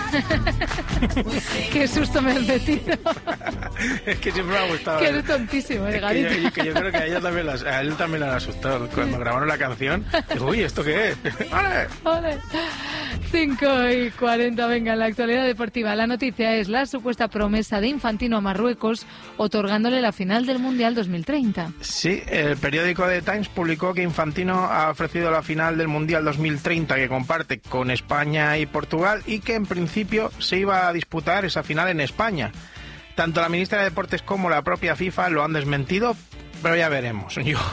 Qué susto me has metido. Es que siempre me ha gustado. Que eres tontísimo, Garito. Yo creo que a él también le han asustado. Cuando grabaron la canción, digo, uy, ¿esto qué es? ¡Ole! ¡Ole! 5:40, venga, en la actualidad deportiva. La noticia es la supuesta promesa de Infantino a Marruecos otorgándole la final del Mundial 2030. Sí, el periódico The Times publicó que Infantino ha ofrecido la final del Mundial 2030 que comparte con España y Portugal y que en principio se iba a disputar esa final en España. Tanto la ministra de Deportes como la propia FIFA lo han desmentido, pero ya veremos.